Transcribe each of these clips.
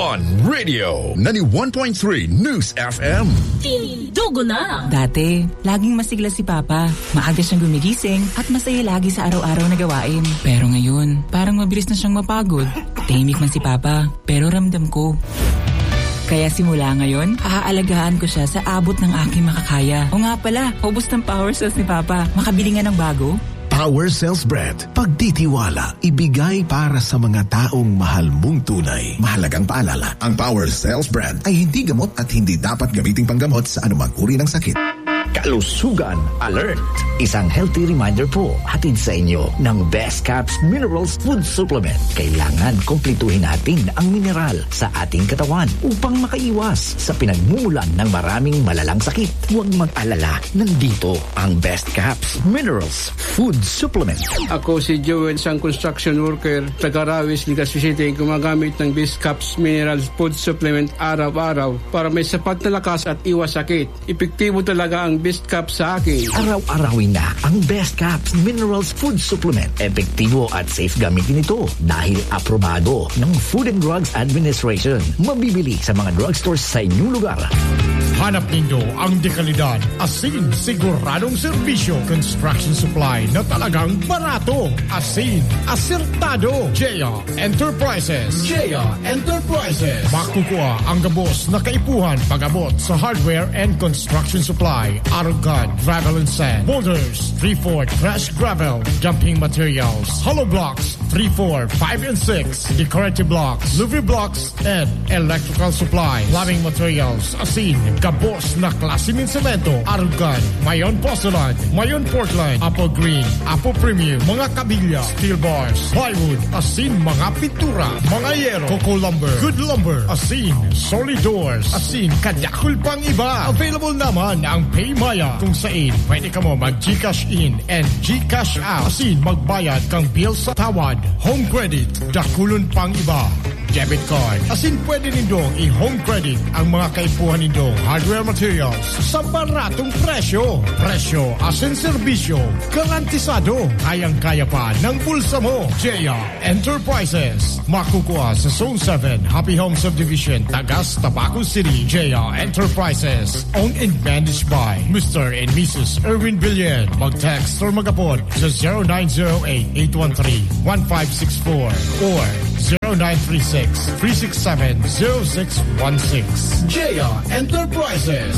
One Radio, 91.3 News FM. Tindugo na! Dati, laging masigla si Papa. Maaga siyang gumigising at masaya lagi sa araw-araw na gawain. Pero ngayon, parang mabilis na siyang mapagod. Tahimik man si Papa, pero ramdam ko. Kaya simula ngayon, aalagaan ko siya sa abot ng aking makakaya. O nga pala, ubos ng power cells ni Papa. Makabili nga ng bago. Power Cells Bread. Pagtitiwala, ibigay para sa mga taong mahal mong tunay. Mahalagang paalala, ang Power Cells Bread ay hindi gamot at hindi dapat gamiting panggamot sa anumang uri ng sakit. Kalusugan Alert! Isang healthy reminder po hatid sa inyo ng Best Caps Minerals Food Supplement. Kailangan kumpletuhin natin ang mineral sa ating katawan upang makaiwas sa pinagmumulan ng maraming malalang sakit. Huwag mag-alala, nandito ang Best Caps Minerals Food Supplement. Ako si Joel, isang construction worker, taga-Rawis, Legazpi City, gumagamit ng Best Caps Minerals Food Supplement araw-araw para may sapat na lakas at iwas sakit. Epektibo talaga ang Best Caps sa akin. Araw-arawin na ang Best Caps Minerals Food Supplement. Epektibo at safe gamitin ito dahil aprobado ng Food and Drugs Administration. Mabibili sa mga drugstores sa inyong lugar. Hanap nindo ang dekalidad, asin, siguradong serbisyo, construction supply na talagang barato, asin, asertado. Jaya Enterprises. Jaya Enterprises. Makukuha ang gabos na kaipuhan pag-abot sa hardware and construction supply, Arugad, gravel and sand, boulders, 3-4 crash gravel, dumping materials, hollow blocks, 3-4, 5 and 6, decorative blocks, Louis blocks, and electrical supply, plumbing materials, asin, gabos na klase ng semento, Arugad, Mayon Porcelain, Mayon Portland, Apple Green, Apple Premium, mga kabilya, steel bars, plywood, asin, mga pintura, mga yero, coco lumber, good lumber, asin, solid doors, asin, kadyakul pang iba. Available naman ang PayMaya kung saan pwede ka mo mag-Gcash in and Gcash out. Asin, magbayad kang bill sa tawad, home credit, dakulon pang iba. Debit card. Asin pwede nindong i-home credit ang mga kaipuhan nindong hardware materials sa baratong presyo. Presyo, asin serbisyo, garantisado. Kayang-kaya pa ng bulsa mo. Jaya Enterprises. Makukuha sa Zone 7, Happy Home Subdivision, Tagas, Tabaco City. Jaya Enterprises. Owned and managed by Mr. and Mrs. Erwin Villen. Mag-text or mag-apod sa 0908-813-1564 or 0936-367-0616. Jaya Enterprises.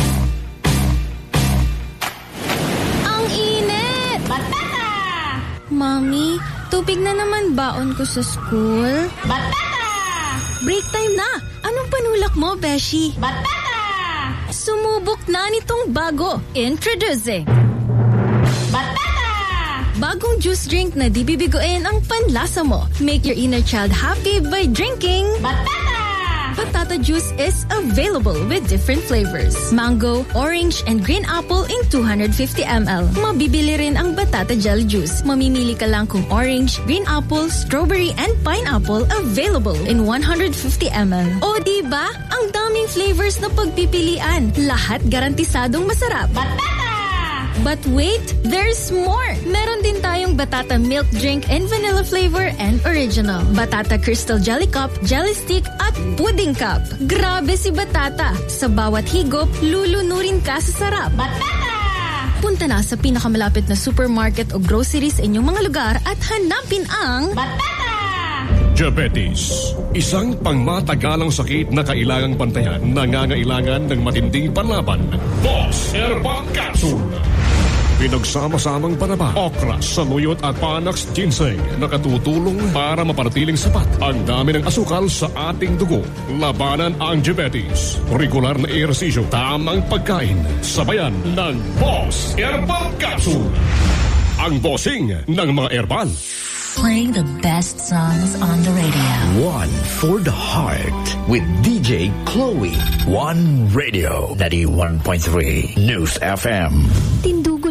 Ang init! Batata! Mami, tubig na naman baon ko sa school. Batata! Break time na! Anong panulak mo, Beshi? Batata! Sumubok na nitong bago. Introducing Batata! Bagong juice drink na di bibiguin ang panlasa mo. Make your inner child happy by drinking Batata! Batata juice is available with different flavors. Mango, orange, and green apple in 250 ml. Mabibili rin ang Batata jelly juice. Mamimili ka lang kung orange, green apple, strawberry, and pineapple available in 150 ml. O diba? Ang daming flavors na pagpipilian. Lahat garantisadong masarap. Batata! But wait, there's more! Meron din tayong Batata milk drink in vanilla flavor and original. Batata crystal jelly cup, jelly stick, at pudding cup. Grabe si Batata! Sa bawat higop, lulunurin ka sa sarap. Batata! Punta na sa pinakamalapit na supermarket o grocery sa inyong mga lugar at hanapin ang Batata! Diabetes, isang pangmatagalang sakit na kailangang bantayan, nangangailangan ng matinding panlaban. Boss Herbal Capsule. Pinagsama-samang panaba, okra, saluyot at panax ginseng nakatutulong para mapanatiling sapat ang dami ng asukal sa ating dugo. Labanan ang diabetes. Regular na ehersisyo, tamang pagkain, sabayan ng Boss Herbal Capsule. Ang bossing ng mga herbal. Playing the best songs on the radio. One for the heart with DJ Chloe. One Radio 91.3 News FM. Tindugo